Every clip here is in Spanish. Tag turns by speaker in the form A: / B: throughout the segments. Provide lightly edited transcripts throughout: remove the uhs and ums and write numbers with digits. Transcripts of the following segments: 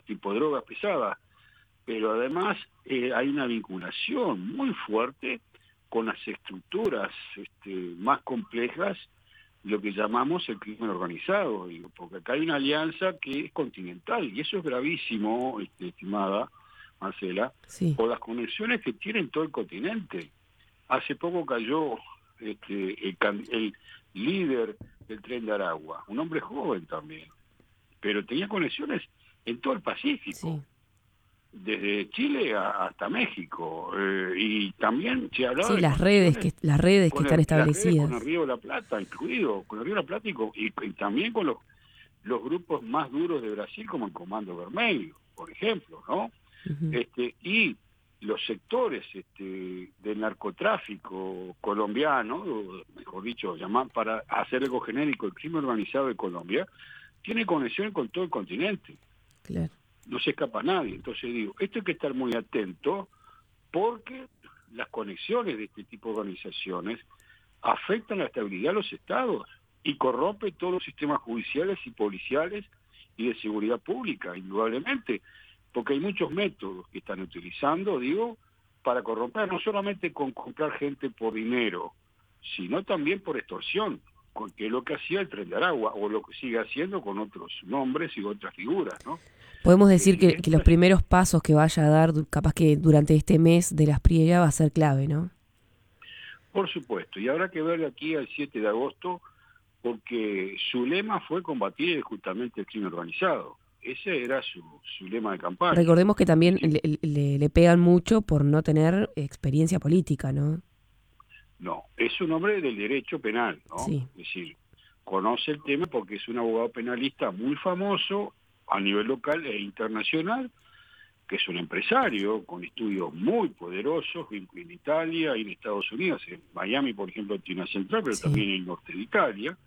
A: tipo de drogas pesadas, pero además hay una vinculación muy fuerte con las estructuras más complejas, lo que llamamos el crimen organizado, digo, porque acá hay una alianza que es continental, y eso es gravísimo, estimada Marcela,
B: Sí,
A: por las conexiones que tiene en todo el continente. Hace poco cayó el líder del Tren de Aragua, un hombre joven también, pero tenía conexiones en todo el Pacífico,
B: sí.
A: desde Chile hasta México, y también se hablaba
B: Sí,
A: de conexiones
B: las redes que
A: con
B: están
A: las redes, con el
B: establecidas.
A: Río de la Plata, incluido, con el Río de la Plata y también con los grupos más duros de Brasil, como el Comando Vermelho, por ejemplo, ¿no?
B: Ujú.
A: Y los sectores del narcotráfico colombiano, o mejor dicho, para hacer algo genérico, el crimen organizado de Colombia, tiene conexión con todo el continente,
B: Claro.
A: no se escapa nadie. Entonces digo, esto hay que estar muy atento porque las conexiones de este tipo de organizaciones afectan la estabilidad de los estados y corrompe todos los sistemas judiciales y policiales y de seguridad pública, indudablemente, porque hay muchos métodos que están utilizando, digo, para corromper, no solamente con comprar gente por dinero, sino también por extorsión, que es lo que hacía el Tren de Aragua, o lo que sigue haciendo con otros nombres y otras figuras, ¿no?
B: Podemos decir que
A: Esto
B: los
A: es,
B: primeros pasos que vaya a dar, capaz que durante este mes de las Espriella va a ser clave, ¿no?
A: por supuesto, y habrá que ver de aquí al 7 de agosto porque su lema fue combatir justamente el crimen organizado. Ese era su lema de campaña.
B: Recordemos que
A: Es
B: también
A: decir,
B: le pegan mucho por no tener experiencia política, ¿no?
A: no, es un hombre del derecho penal, ¿no?
B: Sí,
A: Es decir, conoce el tema porque es un abogado penalista muy famoso a nivel local e internacional, que es un empresario con estudios muy poderosos en Italia y en Estados Unidos. En Miami, por ejemplo, tiene una central, pero
B: sí.
A: también en el norte de Italia.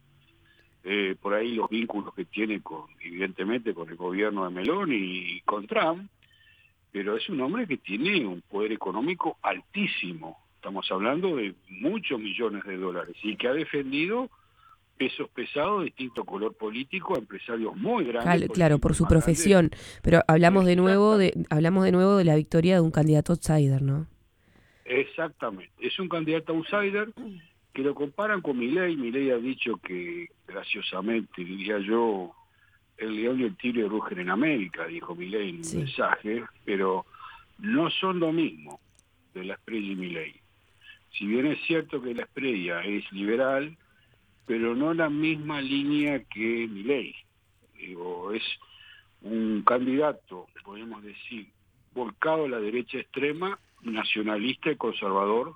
A: Por ahí los vínculos que tiene evidentemente con el gobierno de Meloni y con Trump, pero es un hombre que tiene un poder económico altísimo. Estamos hablando de muchos millones de dólares y que ha defendido pesos pesados de distinto color político a empresarios muy grandes, por
B: Claro, por
A: ejemplo, el
B: su
A: más grande.
B: profesión. Pero
A: Exactamente,
B: hablamos de nuevo de la victoria de un candidato outsider, ¿no?
A: exactamente. Es un candidato outsider que lo comparan con Milei. Milei ha dicho que, graciosamente, diría yo, el león y el tigre rugen en América, dijo Milei en un
B: Sí.
A: mensaje, pero no son lo mismo de la Espriella y Milei. Si bien es cierto que la Espriella es liberal, pero no la misma línea que Milei. Digo, es un candidato, podemos decir, volcado a la derecha extrema, nacionalista y conservador,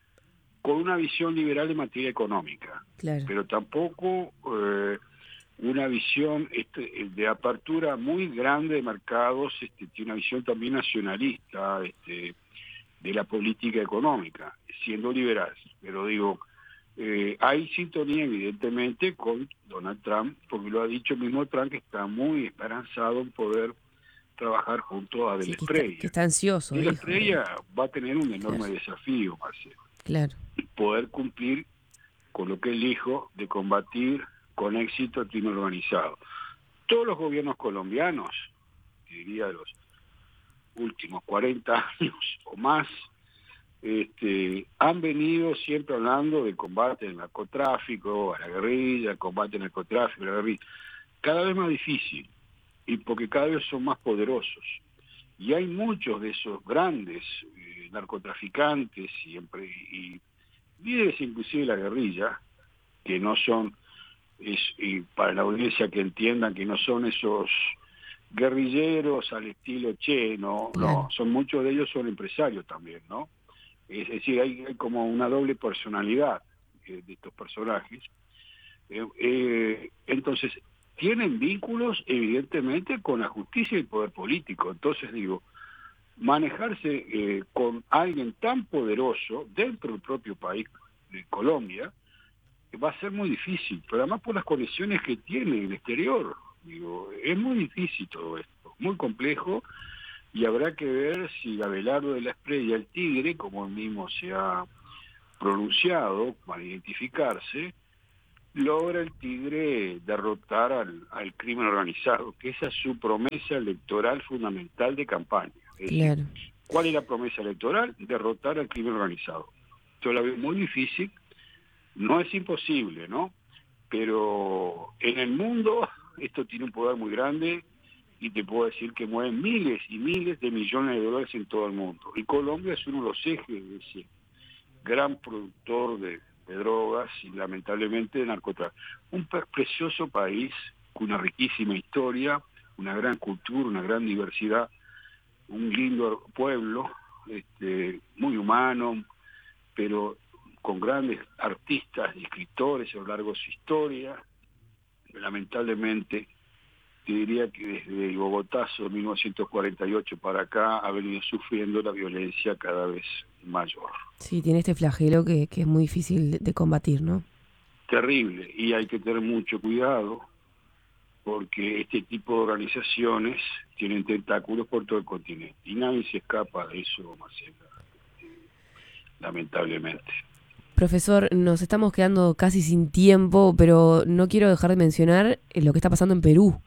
A: con una visión liberal en materia económica,
B: Claro.
A: pero tampoco una visión de apertura muy grande de mercados, tiene una visión también nacionalista de la política económica, siendo liberal. Pero digo, hay sintonía evidentemente con Donald Trump, porque lo ha dicho el mismo Trump, que está muy esperanzado en poder trabajar junto a De
B: Sí,
A: la
B: que
A: Espriella.
B: está ansioso,
A: De la
B: dijo.
A: Espriella va a tener un
B: Claro,
A: enorme desafío, Marcelo,
B: claro.
A: poder cumplir con lo que él dijo de combatir con éxito el crimen organizado. Todos los gobiernos colombianos, diría los últimos 40 años o más, han venido siempre hablando del combate al narcotráfico, a la guerrilla, el combate al narcotráfico, a la guerrilla. Cada vez más difícil, y porque cada vez son más poderosos. Y hay muchos de esos grandes narcotraficantes y líderes inclusive de la guerrilla, que no son, y para la audiencia que entiendan que no son esos guerrilleros al estilo Che, no, no,
B: Claro.
A: son muchos de ellos son empresarios también, ¿no? Es decir, hay como una doble personalidad de estos personajes. Entonces, tienen vínculos evidentemente con la justicia y el poder político. Entonces digo, manejarse con alguien tan poderoso dentro del propio país de Colombia, va a ser muy difícil, pero además por las conexiones que tiene en el exterior. Digo, es muy difícil todo esto, muy complejo, y habrá que ver si Abelardo de la Espriella, el Tigre, como él mismo se ha pronunciado para identificarse, logra el Tigre derrotar al crimen organizado, que esa es su promesa electoral fundamental de campaña. Es
B: Claro.
A: decir, ¿cuál es la promesa electoral? Derrotar al crimen organizado. Yo la veo muy difícil, no es imposible, ¿no? Pero en el mundo esto tiene un poder muy grande y te puedo decir que mueven miles y miles de millones de dólares en todo el mundo. Y Colombia es uno de los ejes de ese gran productor de drogas y lamentablemente de narcotráfico. Un precioso país con una riquísima historia, una gran cultura, una gran diversidad, un lindo pueblo, muy humano, pero con grandes artistas y escritores a lo largo de su historia. Lamentablemente, te diría que desde el Bogotazo de 1948 para acá ha venido sufriendo la violencia cada vez mayor.
B: Sí, tiene este flagelo que es muy difícil de combatir, ¿no?
A: Terrible, y hay que tener mucho cuidado porque este tipo de organizaciones tienen tentáculos por todo el continente y nadie se escapa de eso, Marcela, lamentablemente.
B: Profesor, nos estamos quedando casi sin tiempo, pero no quiero dejar de mencionar lo que está pasando en Perú.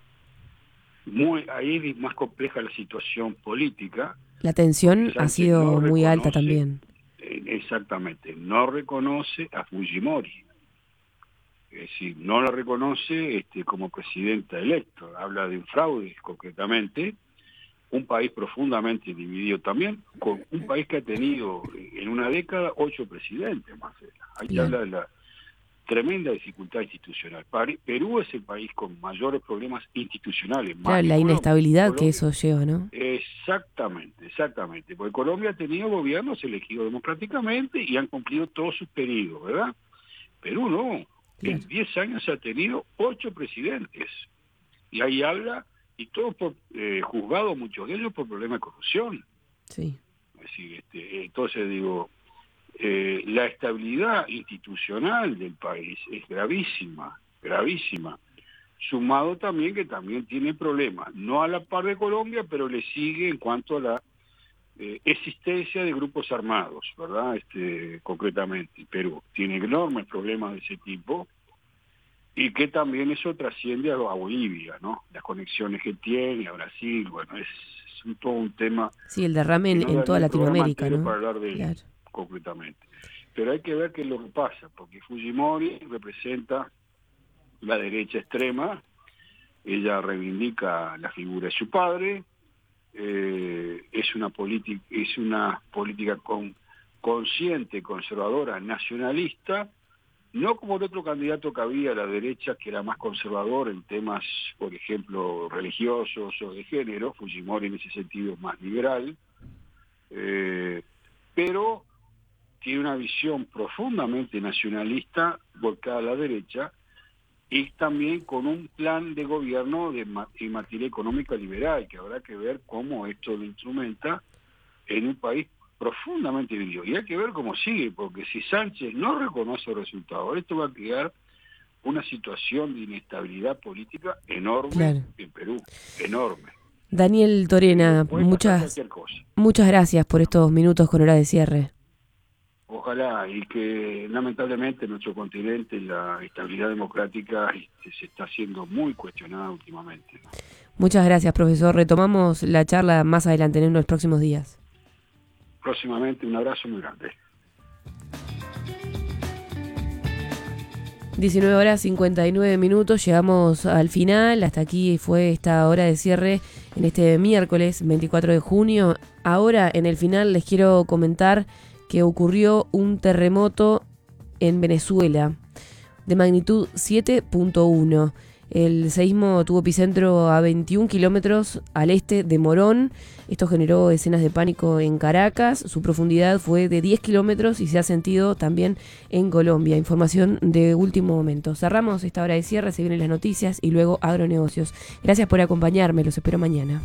A: Ahí es más compleja la situación política.
B: La tensión ha sido muy alta también.
A: Exactamente, no reconoce a Fujimori. Es decir, no la reconoce como presidenta electo. Habla de un fraude, concretamente. Un país profundamente dividido también, con un país que ha tenido en una década 8 presidentes, Marcela. Ahí te habla de la tremenda dificultad institucional. Perú es el país con mayores problemas institucionales.
B: Claro, la inestabilidad que eso lleva, ¿no?
A: Exactamente. Porque Colombia ha tenido gobiernos elegidos democráticamente y han cumplido todos sus periodos, ¿verdad? Perú no. Claro. En 10 años ha tenido 8 presidentes. Y ahí habla, y todos juzgados, muchos de ellos por problemas de corrupción.
B: Sí.
A: Es decir, entonces digo, la estabilidad institucional del país es gravísima, sumado también que también tiene problemas, no a la par de Colombia, pero le sigue en cuanto a la existencia de grupos armados, ¿verdad? Concretamente, Perú tiene enormes problemas de ese tipo, y que también eso trasciende a Bolivia, ¿no? Las conexiones que tiene, a Brasil, bueno, es todo un tema.
B: Sí, el derrame en toda Latinoamérica, ¿no?
A: Para hablar de él, concretamente. Pero hay que ver qué es lo que pasa, porque Fujimori representa la derecha extrema, ella reivindica la figura de su padre, es una política consciente, conservadora, nacionalista, no como el otro candidato que había a la derecha, que era más conservador en temas, por ejemplo, religiosos o de género. Fujimori en ese sentido es más liberal, pero tiene una visión profundamente nacionalista volcada a la derecha y también con un plan de gobierno en materia económica liberal, que habrá que ver cómo esto lo instrumenta en un país profundamente dividido. Y hay que ver cómo sigue, porque si Sánchez no reconoce el resultado, esto va a crear una situación de inestabilidad política enorme en Perú, enorme.
B: Daniel Torena, muchas gracias por estos minutos con hora de cierre.
A: Ojalá, y que lamentablemente en nuestro continente la estabilidad democrática se está haciendo muy cuestionada últimamente.
B: Muchas gracias, profesor. Retomamos la charla más adelante en los próximos días.
A: Próximamente, un abrazo muy grande.
B: 19:59, llegamos al final. Hasta aquí fue esta hora de cierre en este miércoles 24 de junio. Ahora, en el final, les quiero comentar que ocurrió un terremoto en Venezuela de magnitud 7.1. El seísmo tuvo epicentro a 21 kilómetros al este de Morón. Esto generó escenas de pánico en Caracas. Su profundidad fue de 10 kilómetros y se ha sentido también en Colombia. Información de último momento. Cerramos esta hora de cierre, se vienen las noticias y luego agronegocios. Gracias por acompañarme, los espero mañana.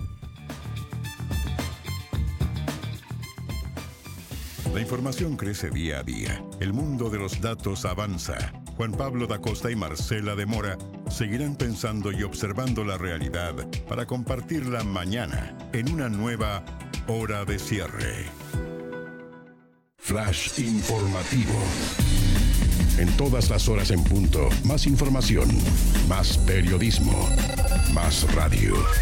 C: La información crece día a día. El mundo de los datos avanza. Juan Pablo da Costa y Marcela de Mora seguirán pensando y observando la realidad para compartirla mañana en una nueva hora de cierre. Flash informativo. En todas las horas en punto, más información, más periodismo, más radio.